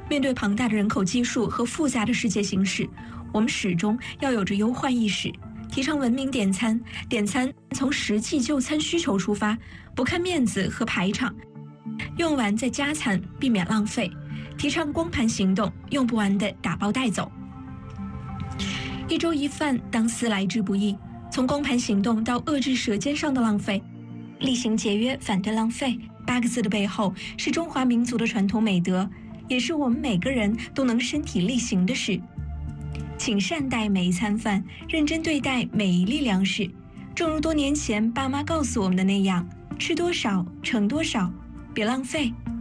面对庞大的人口基数和复杂的世界形势，我们始终要有着忧患意识，提倡文明点餐，点餐从实际就餐需求出发，不看面子和排场，用完再加餐，避免浪费。提倡光盘行动，用不完的打包带走。一粥一饭，当思来之不易。从光盘行动到遏制舌尖上的浪费，厉行节约，反对浪费8个字的背后，是中华民族的传统美德，也是我们每个人都能身体力行的事。请善待每一餐饭，认真对待每一粒粮食。正如多年前爸妈告诉我们的那样，吃多少盛多少，别浪费，